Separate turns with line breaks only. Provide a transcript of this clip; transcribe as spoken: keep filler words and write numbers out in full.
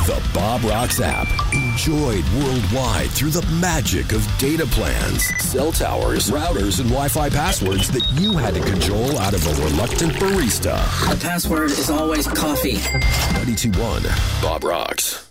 The Bob Rocks app. Enjoyed worldwide through the magic of data plans, cell towers, routers, and Wi-Fi passwords that you had to control out of a reluctant barista.
The password is always coffee.
ninety-two point one Bob Rocks.